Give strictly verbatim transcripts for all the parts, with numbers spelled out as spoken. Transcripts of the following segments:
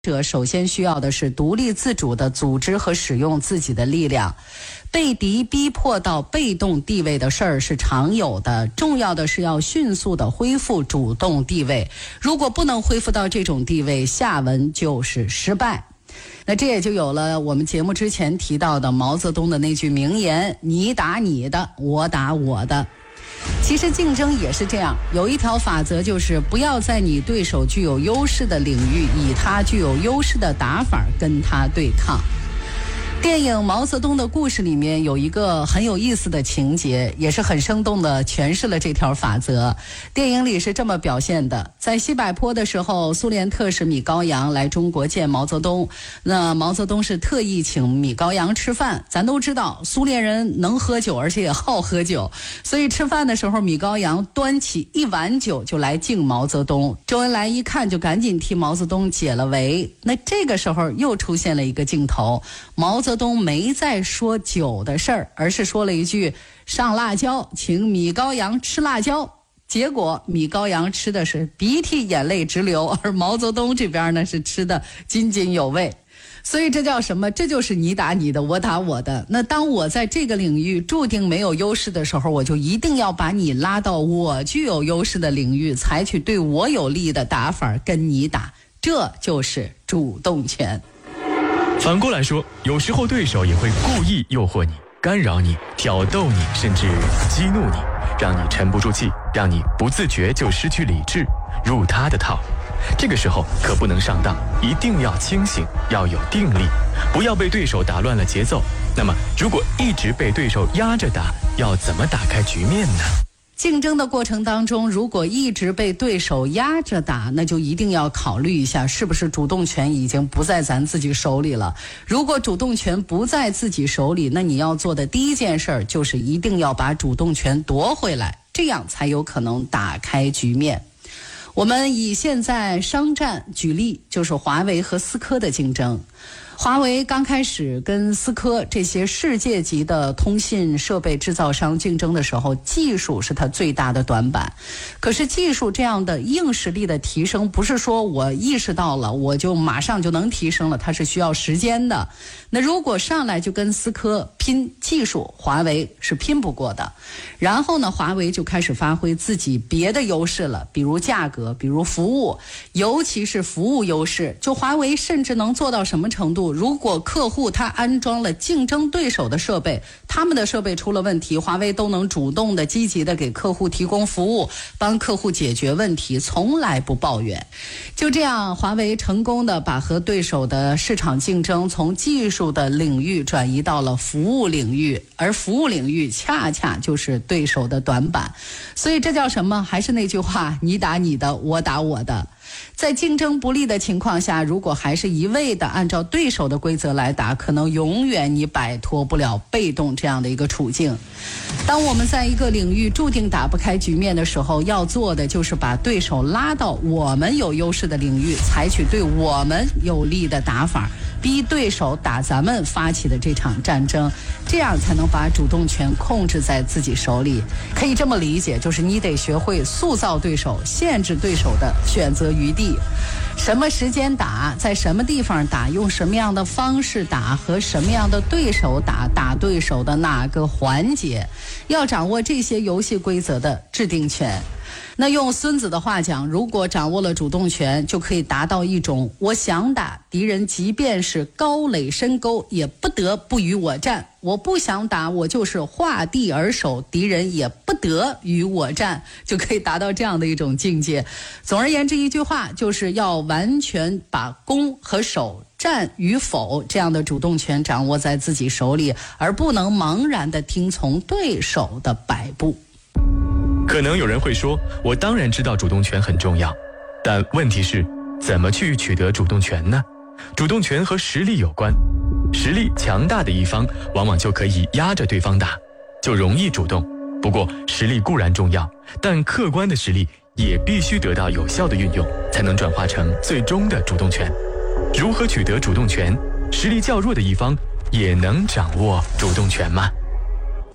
者首先需要的是独立自主的组织和使用自己的力量。被敌逼迫到被动地位的事儿是常有的，重要的是要迅速的恢复主动地位。如果不能恢复到这种地位，下文就是失败。那这也就有了我们节目之前提到的毛泽东的那句名言：你打你的，我打我的。其实竞争也是这样，有一条法则，就是不要在你对手具有优势的领域以他具有优势的打法跟他对抗。电影《毛泽东的故事》里面有一个很有意思的情节，也是很生动地诠释了这条法则。电影里是这么表现的：在西柏坡的时候，苏联特使米高扬来中国见毛泽东，那毛泽东是特意请米高扬吃饭。咱都知道苏联人能喝酒，而且也好喝酒，所以吃饭的时候，米高扬端起一碗酒就来敬毛泽东。周恩来一看就赶紧替毛泽东解了围。那这个时候又出现了一个镜头，毛泽东毛泽东没再说酒的事儿，而是说了一句上辣椒，请米高扬吃辣椒。结果米高扬吃的是鼻涕眼泪直流，而毛泽东这边呢是吃的津津有味。所以这叫什么？这就是你打你的，我打我的。那当我在这个领域注定没有优势的时候，我就一定要把你拉到我具有优势的领域，采取对我有利的打法跟你打，这就是主动权。 反过来说，有时候对手也会故意诱惑你，干扰你，挑逗你，甚至激怒你，让你沉不住气，让你不自觉就失去理智，入他的套。这个时候可不能上当，一定要清醒，要有定力，不要被对手打乱了节奏。那么如果一直被对手压着打，要怎么打开局面呢？ 竞争的过程当中，如果一直被对手压着打，那就一定要考虑一下，是不是主动权已经不在咱自己手里了。如果主动权不在自己手里，那你要做的第一件事就是一定要把主动权夺回来，这样才有可能打开局面。我们以现在商战举例，就是华为和思科的竞争。华为刚开始跟思科这些世界级的通信设备制造商竞争的时候，技术是它最大的短板。可是技术这样的硬实力的提升，不是说我意识到了我就马上就能提升了，它是需要时间的。那如果上来就跟思科拼技术，华为是拼不过的。然后呢，华为就开始发挥自己别的优势了，比如价格，比如服务，尤其是服务优势。就华为甚至能做到什么程度？如果客户他安装了竞争对手的设备，他们的设备出了问题，华为都能主动的积极的给客户提供服务，帮客户解决问题，从来不抱怨。就这样，华为成功的把和对手的市场竞争从技术的领域转移到了服务领域，而服务领域恰恰就是对手的短板。所以这叫什么？还是那句话，你打你的，我打我的。在竞争不利的情况下，如果还是一味的按照对手的规则来打，可能永远你摆脱不了被动这样的一个处境。当我们在一个领域注定打不开局面的时候，要做的就是把对手拉到我们有优势的领域，采取对我们有利的打法，逼对手打咱们发起的这场战争，这样才能把主动权控制在自己手里。可以这么理解，就是你得学会塑造对手，限制对手的选择余地。什么时间打，在什么地方打，用什么样的方式打，和什么样的对手打，打对手的哪个环节，要掌握这些游戏规则的制定权。那用孙子的话讲，如果掌握了主动权，就可以达到一种我想打敌人，即便是高垒深沟，也不得不与我战；我不想打，我就是画地而守，敌人也不得与我战，就可以达到这样的一种境界。总而言之，一句话就是要完全把攻和守、战与否这样的主动权掌握在自己手里，而不能茫然地听从对手的摆布。 可能有人会说，我当然知道主动权很重要，但问题是怎么去取得主动权呢？主动权和实力有关，实力强大的一方往往就可以压着对方打，就容易主动。不过实力固然重要，但客观的实力也必须得到有效的运用，才能转化成最终的主动权。如何取得主动权？实力较弱的一方也能掌握主动权吗？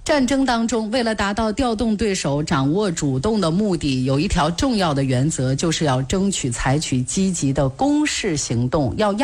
战争当中，为了达到调动对手、掌握主动的目的，有一条重要的原则，就是要争取采取积极的攻势行动，要压